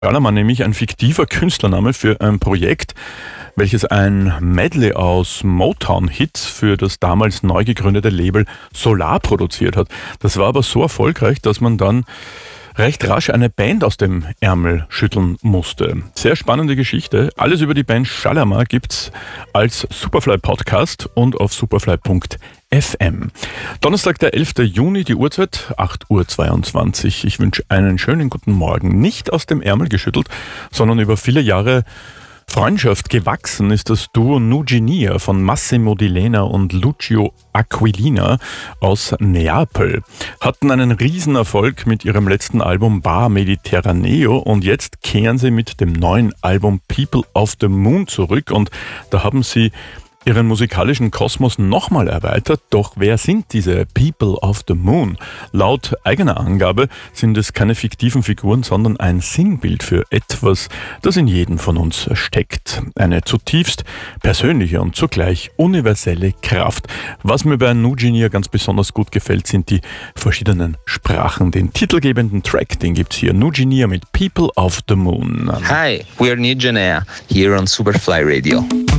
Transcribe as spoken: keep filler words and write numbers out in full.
Schallermann, nämlich ein fiktiver Künstlername für ein Projekt, welches ein Medley aus Motown-Hits für das damals neu gegründete Label Solar produziert hat. Das war aber so erfolgreich, dass man dann recht rasch eine Band aus dem Ärmel schütteln musste. Sehr spannende Geschichte. Alles über die Band Schallermann gibt's als Superfly-Podcast und auf superfly punkt f m. Donnerstag, der elfter Juni, die Uhrzeit acht Uhr zweiundzwanzig. Ich wünsche einen schönen guten Morgen. Nicht aus dem Ärmel geschüttelt, sondern über viele Jahre Freundschaft gewachsen ist das Duo Nugenia von Massimo Di Lena und Lucio Aquilina aus Neapel. Hatten einen Riesenerfolg mit ihrem letzten Album Bar Mediterraneo und jetzt kehren sie mit dem neuen Album People of the Moon zurück und da haben sie ihren musikalischen Kosmos nochmal erweitert. Doch wer sind diese People of the Moon? Laut eigener Angabe sind es keine fiktiven Figuren, sondern ein Sinnbild für etwas, das in jedem von uns steckt. Eine zutiefst persönliche und zugleich universelle Kraft. Was mir bei Nugenia ganz besonders gut gefällt, sind die verschiedenen Sprachen. Den titelgebenden Track, den gibt's hier. Nugenia mit People of the Moon. Hi, we are Nugenia here on Superfly Radio.